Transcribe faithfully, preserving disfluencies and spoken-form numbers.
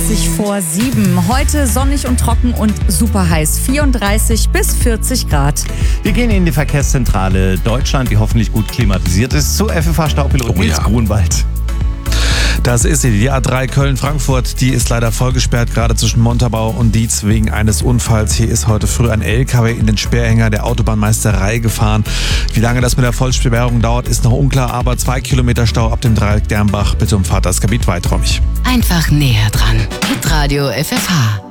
dreißig vor sieben. Heute sonnig und trocken und super heiß. vierunddreißig bis vierzig Grad. Wir gehen in die Verkehrszentrale Deutschland, die hoffentlich gut klimatisiert ist, zu F F H-Staupilot Oh, Nils ja. Grunwald. Das ist sie, die A drei Köln-Frankfurt, die ist leider vollgesperrt, gerade zwischen Montabaur und Dietz wegen eines Unfalls. Hier ist heute früh ein L K W in den Sperrhänger der Autobahnmeisterei gefahren. Wie lange das mit der Vollsperrung dauert, ist noch unklar, aber zwei Kilometer Stau ab dem Dreieck Dernbach. Bitte umfahrt das Gebiet weiträumig. Einfach näher dran. Hitradio F F H.